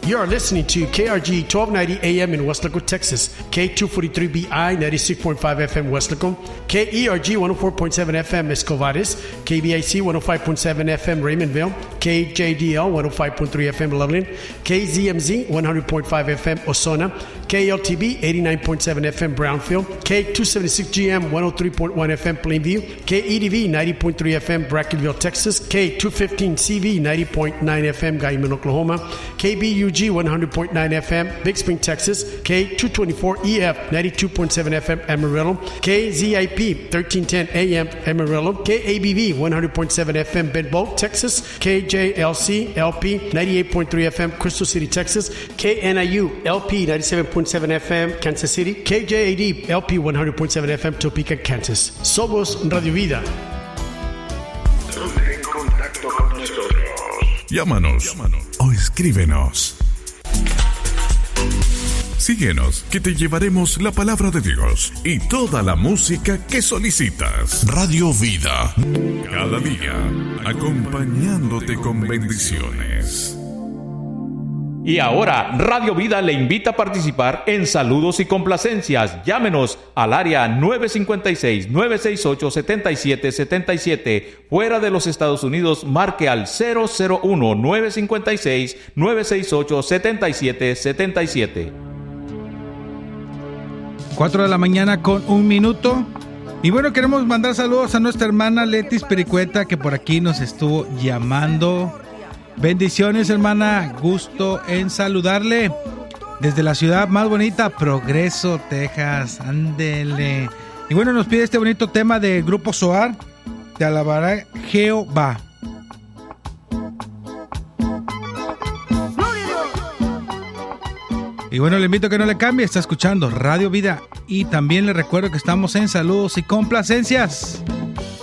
You are listening to KRG 1290 AM in Weslaco, Texas, K243BI 96.5 FM Weslaco, KERG 104.7 FM Escovares, KBIC 105.7 FM Raymondville, KJDL 105.3 FM Loveland, KZMZ 100.5 FM Osona, KLTB 89.7 FM Brownfield, K276GM 103.1 FM Plainview, KEDV 90.3 FM Brackenville, Texas, K215CV 90.9 FM Guyman, Oklahoma, KBUG 100.9 FM Big Spring, Texas, K224EF 92.7 FM Amarillo, KZIP 1310 AM Amarillo, KABV 100.7 FM Bedboe, Texas, KJLC LP 98.3 FM Crystal City, Texas, KNIU LP 97.7 FM Kansas City, KJAD LP 100.7 FM Topeka, Kansas. Somos Radio Vida. En contacto con nosotros. Llámanos o escríbenos. Síguenos, que te llevaremos la palabra de Dios y toda la música que solicitas. Radio Vida. Cada día, acompañándote con bendiciones. Y ahora, Radio Vida le invita a participar en saludos y complacencias. Llámenos al área 956-968-7777. Fuera de los Estados Unidos, marque al 001-956-968-7777. 4 de la mañana con 1 minuto. Y bueno, queremos mandar saludos a nuestra hermana Letis Pericueta, que por aquí nos estuvo llamando. Bendiciones, hermana, gusto en saludarle desde la ciudad más bonita, Progreso, Texas. Ándele. Y bueno, nos pide este bonito tema del grupo Zoar, Te alabará Jehová. Y bueno, le invito a que no le cambie, está escuchando Radio Vida. Y también le recuerdo que estamos en saludos y complacencias.